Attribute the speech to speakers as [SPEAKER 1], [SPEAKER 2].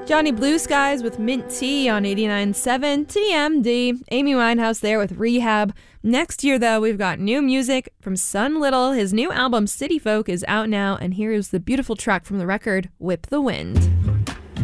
[SPEAKER 1] Johnny Blue Skies with Mint Tea on 89.7 TMD. Amy Winehouse there with Rehab. Next year, though, we've got new music from Son Little. His new album, City Folk, is out now, and here is the beautiful track from the record, Whip the Wind.